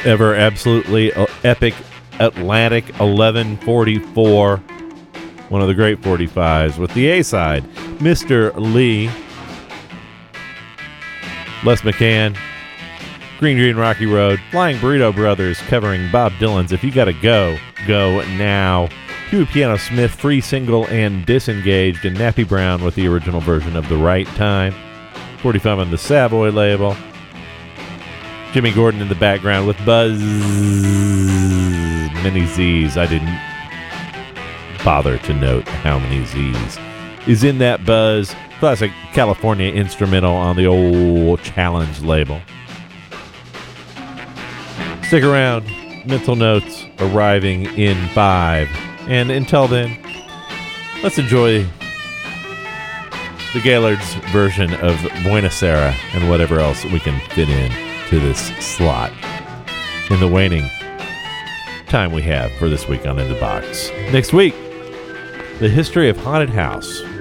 ever absolutely epic Atlantic 1144, one of the great 45s, with the A-side, Mr. Lee, Les McCann, Green Green Rocky Road, Flying Burrito Brothers covering Bob Dylan's If You Gotta Go, Go Now, Huey Piano Smith, Free Single and Disengaged, and Nappy Brown with the original version of The Right Time, 45 on the Savoy label, Jimmy Gordon in the background with Buzz, many Z's. I didn't bother to note how many Z's is in that Buzz. Classic California instrumental on the old Challenge label. Stick around. Mental notes arriving in 5. And until then, let's enjoy the Gaylord's version of Buena Sera and whatever else we can fit in to this slot in the waning time we have for this week on In the Box. Next week, the history of Haunted House.